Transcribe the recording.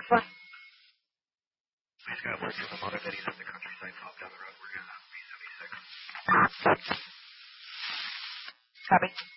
Fine. I just got word from the motor that he's at the countryside pub down the road. We're gonna be 76. Copy.